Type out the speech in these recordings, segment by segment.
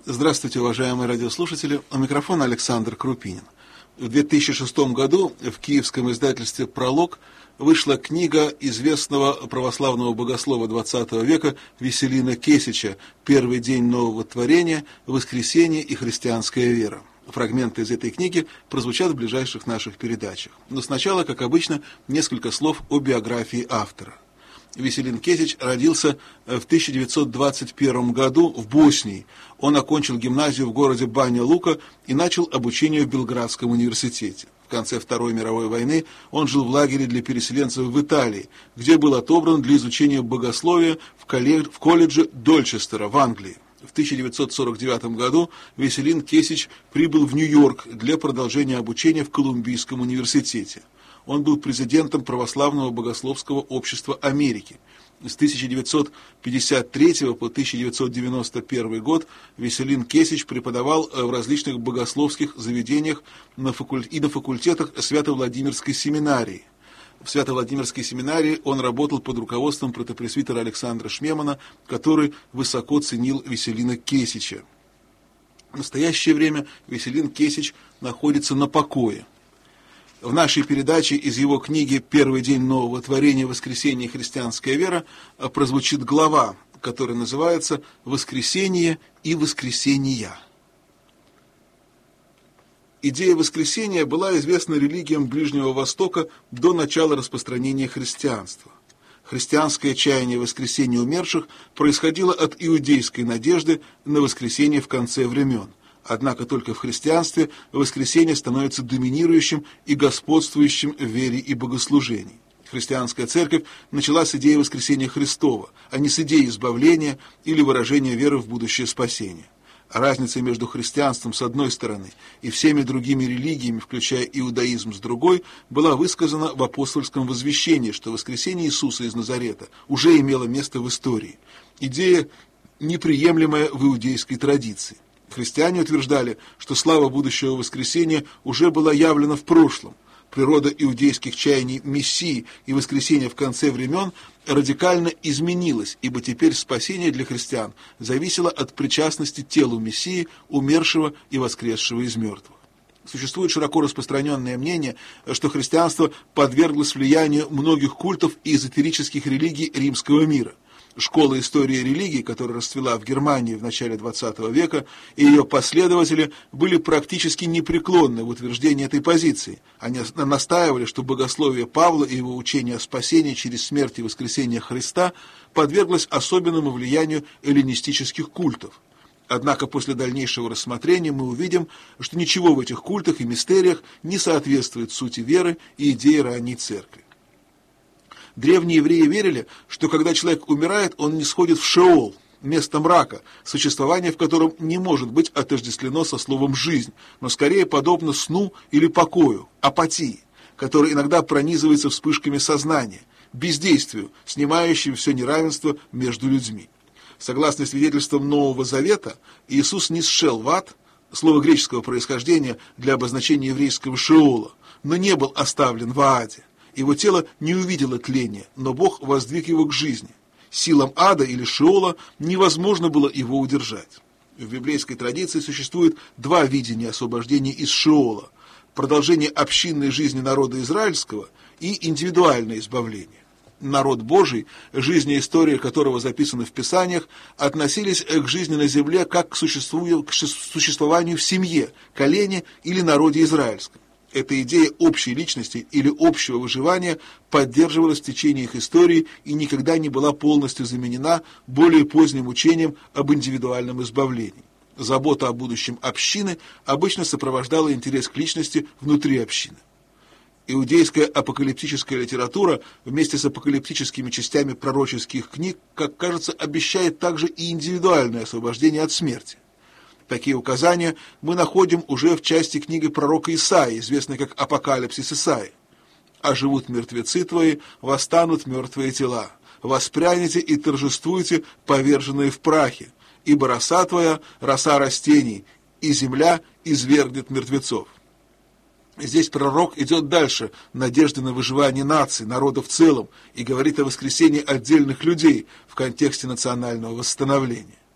Здравствуйте, уважаемые радиослушатели. У микрофона Александр Крупинин. В 2006 году в киевском издательстве «Пролог» вышла книга известного православного богослова XX века Веселина Кесича «Первый день нового творения. Воскресение и христианская вера». Фрагменты из этой книги прозвучат в ближайших наших передачах. Но сначала, как обычно, несколько слов о биографии автора. Веселин Кесич родился в 1921 году в Боснии. Он окончил гимназию в городе Баня-Лука и начал обучение в Белградском университете. В конце Второй мировой войны он жил в лагере для переселенцев в Италии, где был отобран для изучения богословия в колледже Дольчестера в Англии. В 1949 году Веселин Кесич прибыл в Нью-Йорк для продолжения обучения в Колумбийском университете. Он был президентом Православного богословского общества Америки. С 1953 по 1991 год Веселин Кесич преподавал в различных богословских заведениях и на факультетах Свято-Владимирской семинарии. В Свято-Владимирской семинарии он работал под руководством протопресвитера Александра Шмемана, который высоко ценил Веселина Кесича. В настоящее время Веселин Кесич находится на покое. В нашей передаче из его книги «Первый день нового творения. Воскресение и христианская вера» прозвучит глава, которая называется «Воскресение и воскресения». Идея воскресения была известна религиям Ближнего Востока до начала распространения христианства. Христианское чаяние воскресения умерших происходило от иудейской надежды на воскресение в конце времен. Однако только в христианстве воскресение становится доминирующим и господствующим в вере и богослужении. Христианская церковь начала с идеи воскресения Христова, а не с идеи избавления или выражения веры в будущее спасение. Разница между христианством с одной стороны и всеми другими религиями, включая иудаизм с другой, была высказана в апостольском возвещении, что воскресение Иисуса из Назарета уже имело место в истории. Идея, неприемлемая в иудейской традиции. Христиане утверждали, что слава будущего воскресения уже была явлена в прошлом. Природа иудейских чаяний Мессии и воскресения в конце времен радикально изменилась, ибо теперь спасение для христиан зависело от причастности телу Мессии, умершего и воскресшего из мертвых. Существует широко распространенное мнение, что христианство подверглось влиянию многих культов и эзотерических религий римского мира. Школа истории религии, которая расцвела в Германии в начале XX века, и ее последователи были практически непреклонны в утверждении этой позиции. Они настаивали, что богословие Павла и его учение о спасении через смерть и воскресение Христа подверглось особенному влиянию эллинистических культов. Однако после дальнейшего рассмотрения мы увидим, что ничего в этих культах и мистериях не соответствует сути веры и идеи ранней церкви. Древние евреи верили, что когда человек умирает, он нисходит в Шеол, место мрака, существование в котором не может быть отождествлено со словом «жизнь», но скорее подобно сну или покою, апатии, который иногда пронизывается вспышками сознания, бездействию, снимающим все неравенство между людьми. Согласно свидетельствам Нового Завета, Иисус нисшел в ад, слово греческого происхождения для обозначения еврейского Шеола, но не был оставлен в Ааде. Его тело не увидело тления, но Бог воздвиг его к жизни. Силам ада или Шеола невозможно было его удержать. В библейской традиции существует два видения освобождения из Шеола: продолжение общинной жизни народа израильского и индивидуальное избавление. Народ Божий, жизнь и история которого записаны в Писаниях, относились к жизни на земле как к существованию в семье, колене или народе израильском. Эта идея общей личности или общего выживания поддерживалась в течение их истории и никогда не была полностью заменена более поздним учением об индивидуальном избавлении. Забота о будущем общины обычно сопровождала интерес к личности внутри общины. Иудейская апокалиптическая литература вместе с апокалиптическими частями пророческих книг, как кажется, обещает также и индивидуальное освобождение от смерти. Такие указания мы находим уже в части книги пророка Исаии, известной как «Апокалипсис Исаии». «Оживут мертвецы твои, восстанут мертвые тела. Воспрянете и торжествуйте, поверженные в прахе, ибо роса твоя – роса растений, и земля извергнет мертвецов». Здесь пророк идет дальше надежды на выживание нации, народа в целом, и говорит о воскресении отдельных людей в контексте национального восстановления.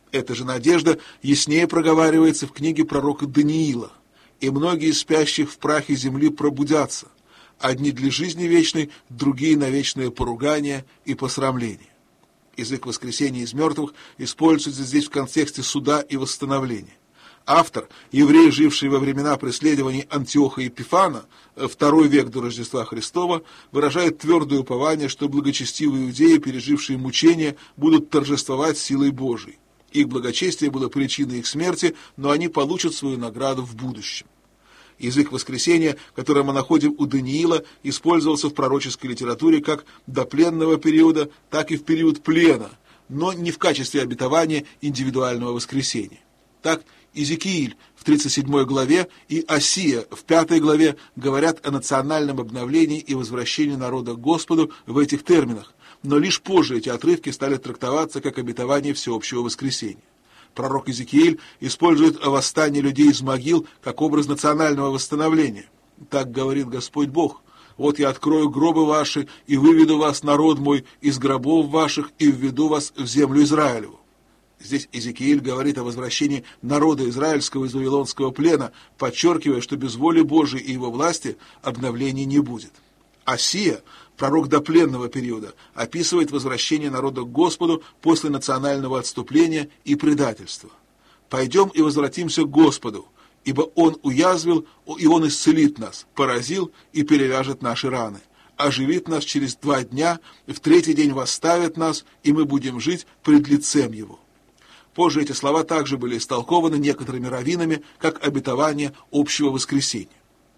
Эта же надежда яснее проговаривается в книге пророка Даниила. «И многие спящих в прахе земли пробудятся, одни для жизни вечной, другие на вечное поругание и посрамление». Язык воскресения из мертвых используется здесь в контексте суда и восстановления. Автор, еврей, живший во времена преследований Антиоха Епифана, II век до Рождества Христова, выражает твердое упование, что благочестивые иудеи, пережившие мучения, будут торжествовать силой Божией. Их благочестие было причиной их смерти, но они получат свою награду в будущем. Язык воскресения, который мы находим у Даниила, использовался в пророческой литературе как до пленного периода, так и в период плена, но не в качестве обетования индивидуального воскресения. Так, Иезекииль в 37 главе и Осия в 5 главе говорят о национальном обновлении и возвращении народа к Господу в этих терминах, но лишь позже эти отрывки стали трактоваться как обетование всеобщего воскресения. Пророк Иезекииль использует восстание людей из могил как образ национального восстановления. Так говорит Господь Бог: «Вот я открою гробы ваши и выведу вас, народ мой, из гробов ваших и введу вас в землю Израилеву». Здесь Иезекииль говорит о возвращении народа израильского из вавилонского плена, подчеркивая, что без воли Божией и его власти обновления не будет. Осия, пророк допленного периода, описывает возвращение народа к Господу после национального отступления и предательства. «Пойдем и возвратимся к Господу, ибо Он уязвил, и Он исцелит нас, поразил и перевяжет наши раны, оживит нас через 2 дня, в 3-й день восставит нас, и мы будем жить пред лицем Его». Позже эти слова также были истолкованы некоторыми раввинами как обетование общего воскресения.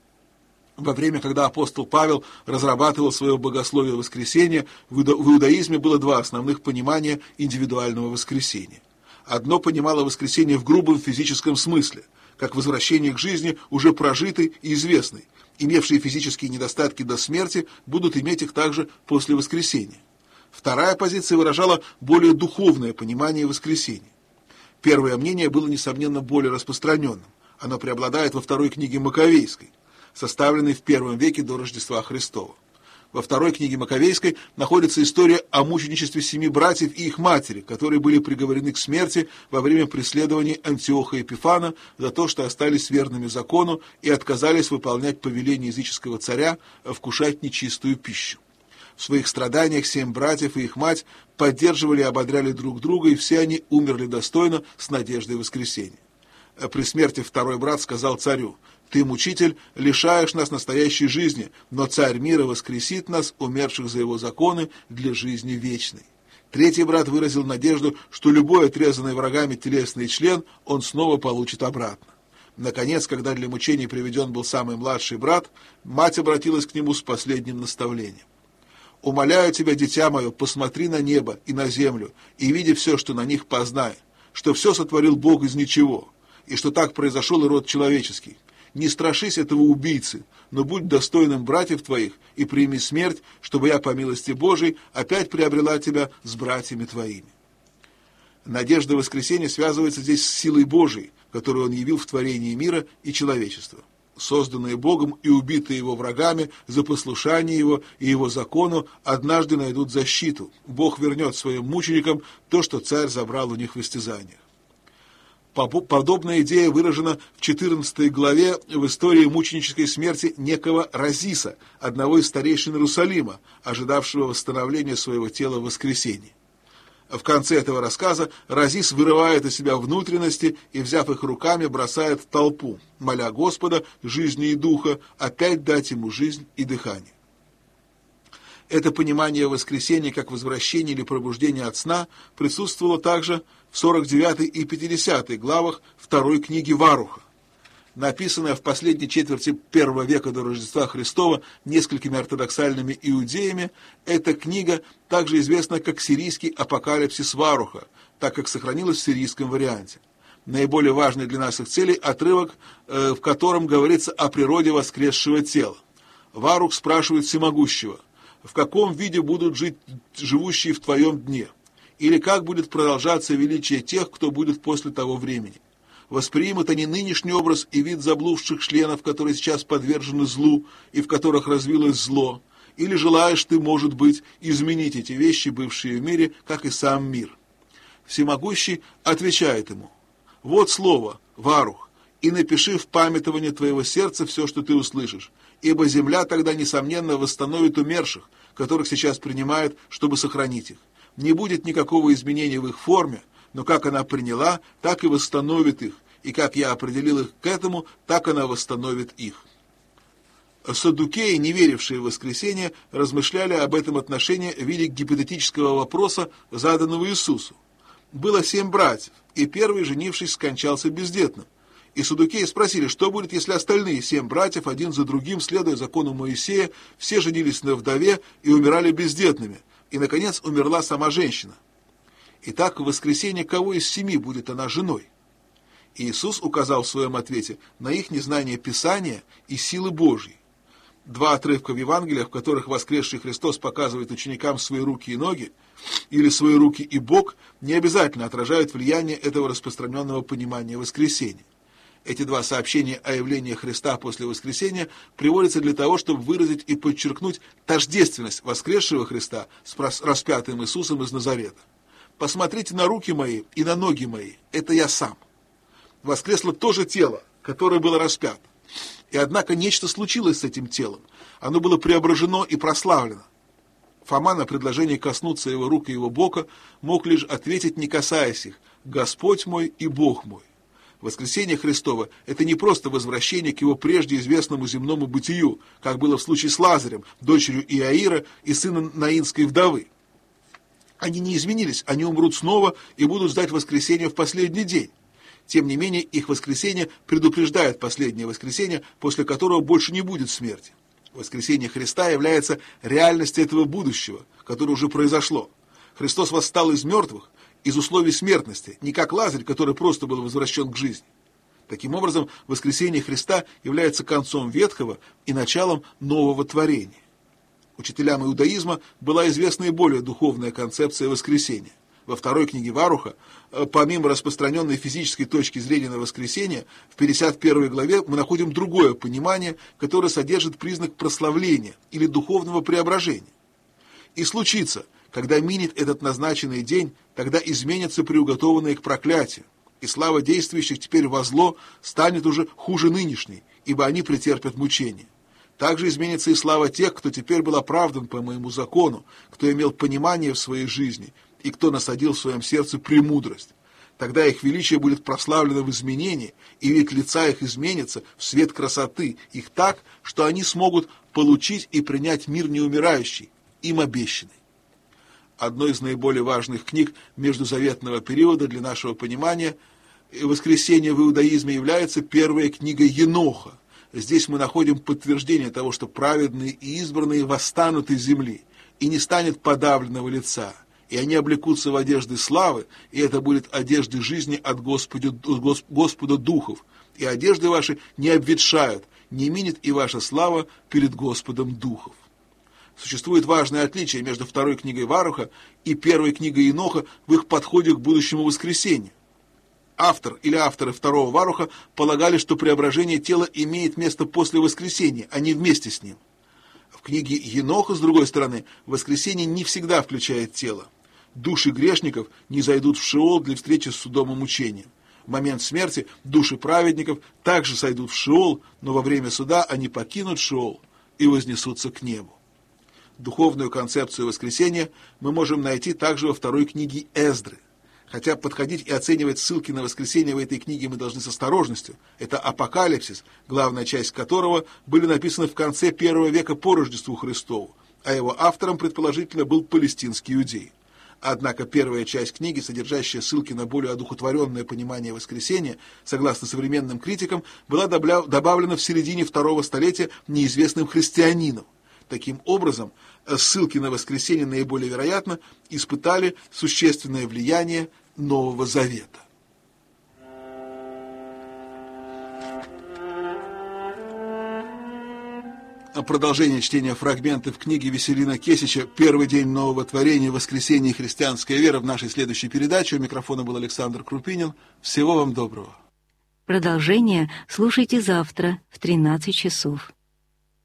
Во время, когда апостол Павел разрабатывал свое богословие воскресения, в иудаизме было 2 основных понимания индивидуального воскресения. Одно понимало воскресение в грубом физическом смысле, как возвращение к жизни уже прожитой и известной. Имевшие физические недостатки до смерти будут иметь их также после воскресения. Вторая позиция выражала более духовное понимание воскресения. Первое мнение было, несомненно, более распространенным. Оно преобладает во 2 книге Маковейской, составленной в 1 веке до Рождества Христова. Во 2 книге Маковейской находится история о мученичестве 7 братьев и их матери, которые были приговорены к смерти во время преследований Антиоха Епифана за то, что остались верными закону и отказались выполнять повеление языческого царя вкушать нечистую пищу. В своих страданиях 7 братьев и их мать поддерживали и ободряли друг друга, и все они умерли достойно с надеждой воскресения. При смерти 2-й брат сказал царю: «Ты, мучитель, лишаешь нас настоящей жизни, но царь мира воскресит нас, умерших за его законы, для жизни вечной». 3-й брат выразил надежду, что любой отрезанный врагами телесный член он снова получит обратно. Наконец, когда для мучений приведен был самый младший брат, мать обратилась к нему с последним наставлением: «Умоляю тебя, дитя мое, посмотри на небо и на землю, и, видя все, что на них, познай, что все сотворил Бог из ничего, и что так произошел и род человеческий. Не страшись этого убийцы, но будь достойным братьев твоих и прими смерть, чтобы я, по милости Божией, опять приобрела тебя с братьями твоими». Надежда воскресения связывается здесь с силой Божией, которую Он явил в творении мира и человечества. Созданные Богом и убитые Его врагами за послушание Его и Его закону однажды найдут защиту. Бог вернет своим мученикам то, что царь забрал у них в истязаниях. Подобная идея выражена в 14 главе в истории мученической смерти некого Разиса, одного из старейшин Иерусалима, ожидавшего восстановления своего тела в воскресенье. В конце этого рассказа Разис вырывает из себя внутренности и, взяв их руками, бросает в толпу, моля Господа, жизни и духа, опять дать ему жизнь и дыхание. Это понимание воскресения как возвращение или пробуждение от сна присутствовало также в 49 и 50 главах 2 книги Варуха. Написанная в последней четверти 1 века до Рождества Христова несколькими ортодоксальными иудеями, эта книга также известна как сирийский апокалипсис Варуха, так как сохранилась в сирийском варианте. Наиболее важный для наших целей отрывок, в котором говорится о природе воскресшего тела. Варух спрашивает Всемогущего: «В каком виде будут жить живущие в твоем дне? Или как будет продолжаться величие тех, кто будет после того времени? Воспримут они нынешний образ и вид заблудших членов, которые сейчас подвержены злу и в которых развилось зло? Или желаешь ты, может быть, изменить эти вещи, бывшие в мире, как и сам мир?» Всемогущий отвечает ему: «Вот слово, Варух, и напиши в памятование твоего сердца все, что ты услышишь, ибо земля тогда, несомненно, восстановит умерших, которых сейчас принимают, чтобы сохранить их. Не будет никакого изменения в их форме, но как она приняла, так и восстановит их, и как я определил их к этому, так она восстановит их». Саддукеи, не верившие в воскресение, размышляли об этом отношении в виде гипотетического вопроса, заданного Иисусу. Было 7 братьев, и первый, женившись, скончался бездетным. И саддукеи спросили, что будет, если остальные 7 братьев, один за другим, следуя закону Моисея, все женились на вдове и умирали бездетными, и, наконец, умерла сама женщина. Итак, в воскресенье кого из 7 будет она женой? И Иисус указал в своем ответе на их незнание Писания и силы Божьей. 2 отрывка в Евангелиях, в которых воскресший Христос показывает ученикам свои руки и ноги, или свои руки и бок, не обязательно отражают влияние этого распространенного понимания воскресения. Эти 2 сообщения о явлении Христа после воскресения приводятся для того, чтобы выразить и подчеркнуть тождественность воскресшего Христа с распятым Иисусом из Назарета. «Посмотрите на руки мои и на ноги мои, это я сам». Воскресло то же тело, которое было распято. И однако нечто случилось с этим телом. Оно было преображено и прославлено. Фома на предложение коснуться его рук и его бока мог лишь ответить, не касаясь их: «Господь мой и Бог мой». Воскресение Христово – это не просто возвращение к его прежде известному земному бытию, как было в случае с Лазарем, дочерью Иаира и сыном Наинской вдовы. Они не изменились, они умрут снова и будут ждать воскресения в последний день. Тем не менее, их воскресение предупреждает последнее воскресение, после которого больше не будет смерти. Воскресение Христа является реальностью этого будущего, которое уже произошло. Христос восстал из мертвых, из условий смертности, не как Лазарь, который просто был возвращен к жизни. Таким образом, воскресение Христа является концом ветхого и началом нового творения. Учителям иудаизма была известна и более духовная концепция воскресения. Во 2 книге Варуха, помимо распространенной физической точки зрения на воскресение, в 51 главе мы находим другое понимание, которое содержит признак прославления или духовного преображения. «И случится, когда минет этот назначенный день, тогда изменятся приуготованные к проклятию, и слава действующих теперь во зло станет уже хуже нынешней, ибо они претерпят мучения. Также изменится и слава тех, кто теперь был оправдан по моему закону, кто имел понимание в своей жизни, и кто насадил в своем сердце премудрость. Тогда их величие будет прославлено в изменении, и вид лица их изменится в свет красоты их так, что они смогут получить и принять мир неумирающий, им обещанный». Одной из наиболее важных книг междузаветного периода для нашего понимания воскресения в иудаизме является первая книга Еноха. Здесь мы находим подтверждение того, что праведные и избранные восстанут из земли, и не станет подавленного лица, и они облекутся в одежды славы, и это будет одежды жизни от Господа духов, и одежды ваши не обветшают, не минет и ваша слава перед Господом духов. Существует важное отличие между 2 книгой Варуха и 1 книгой Еноха в их подходе к будущему воскресению. Автор или авторы 2 Варуха полагали, что преображение тела имеет место после воскресения, а не вместе с ним. В книге Еноха, с другой стороны, воскресение не всегда включает тело. Души грешников не зайдут в Шеол для встречи с судом и мучением. В момент смерти души праведников также сойдут в Шеол, но во время суда они покинут Шеол и вознесутся к небу. Духовную концепцию воскресения мы можем найти также во 2 книге Эздры. Хотя подходить и оценивать ссылки на воскресение в этой книге мы должны с осторожностью. Это Апокалипсис, главная часть которого были написаны в конце 1 века по Рождеству Христову, а его автором, предположительно, был палестинский иудей. Однако первая часть книги, содержащая ссылки на более одухотворенное понимание воскресения, согласно современным критикам, была добавлена в середине 2 столетия неизвестным христианином. Таким образом, ссылки на воскресение наиболее вероятно испытали существенное влияние Нового Завета. Продолжение чтения фрагментов книги Веселина Кесича «Первый день нового творения. Воскресение и христианская вера» в нашей следующей передаче. У микрофона был Александр Крупинин. Всего вам доброго. Продолжение слушайте завтра в 13 часов.